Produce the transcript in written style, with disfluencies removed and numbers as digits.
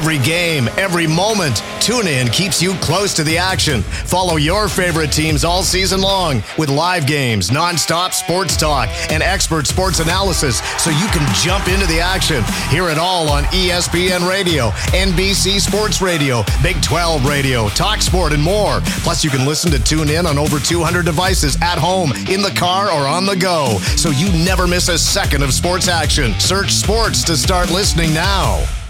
Every game, every moment, TuneIn keeps you close to the action. Follow your favorite teams all season long with live games, nonstop sports talk, and expert sports analysis so you can jump into the action. Hear it all on ESPN Radio, NBC Sports Radio, Big 12 Radio, TalkSport, and more. Plus, you can listen to TuneIn on over 200 devices at home, in the car, or on the go, so you never miss a second of sports action. Search sports to start listening now.